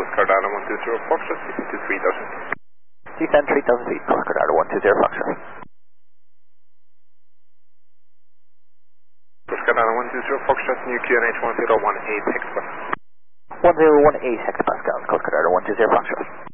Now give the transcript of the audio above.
Coast Guard Island 120 Foxtrot, descend to 3000. Descend 3000 feet, Coast Guard Island 120 Foxtrot. Coast Guard Island 120 Foxtrot, new QNH 1018 hectopascal. 1018 hectopascals, Coast Guard Island 120 Foxtrot.